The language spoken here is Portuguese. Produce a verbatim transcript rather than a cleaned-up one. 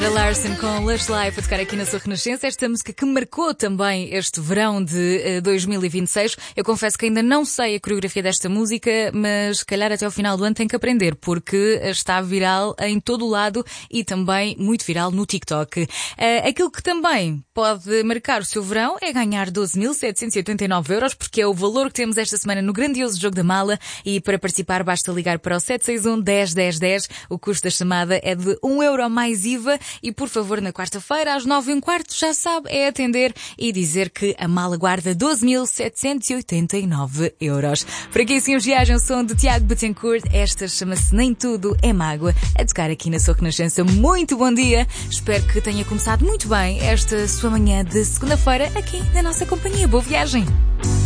Larson com Lush Life a tocar aqui na sua Renascença. Esta música que marcou também este verão de uh, dois mil e vinte e seis. Eu confesso que ainda não sei a coreografia desta música, mas se calhar até ao final do ano tenho que aprender, porque está viral em todo o lado e também muito viral no TikTok. Uh, aquilo que também pode marcar o seu verão é ganhar doze mil setecentos e oitenta e nove euros, porque é o valor que temos esta semana no grandioso Jogo da Mala, e para participar basta ligar para o sete seis um, dez, dez, dez. O custo da chamada é de um euro mais I V A. E por favor, na quarta-feira, às nove e um quarto, já sabe, é atender e dizer que a mala guarda doze mil setecentos e oitenta e nove euros. Por aqui sim, os viagem, o som de Tiago Betancourt. Esta chama-se Nem Tudo é Mágoa, a tocar aqui na sua Renascença. Muito bom dia. Espero que tenha começado muito bem esta sua manhã de segunda-feira aqui na nossa companhia. Boa viagem.